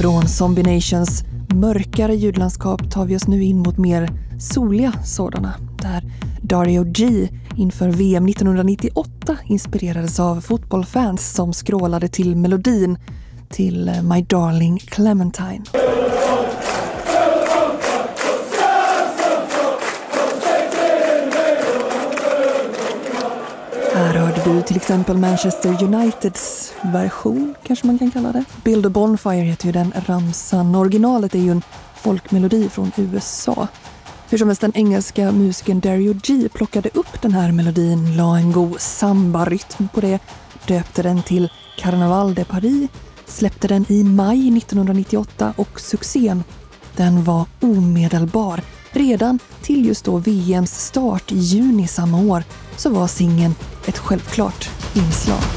Från Zombie Nations mörkare ljudlandskap tar vi oss nu in mot mer soliga sådana, där Dario G inför VM 1998 inspirerades av fotbollfans som skrålade till melodin till My Darling Clementine. Här hörde du till exempel Manchester Uniteds version, kanske man kan kalla det. Build a Bonfire heter ju den ramsan. Originalet är ju en folkmelodi från USA. Hur som helst, den engelska musikern Dario G plockade upp den här melodin, la en god samba-rytm på det, döpte den till Carnaval de Paris, släppte den i maj 1998 och succén, den var omedelbar. Redan till just då VMs start i juni samma år så var singeln ett självklart inslag.